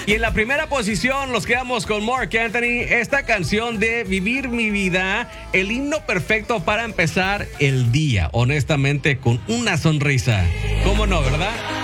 Y en la primera posición nos quedamos con Marc Anthony, esta canción de Vivir mi vida, el himno perfecto para empezar el día, honestamente, con una sonrisa. ¿Cómo no, verdad?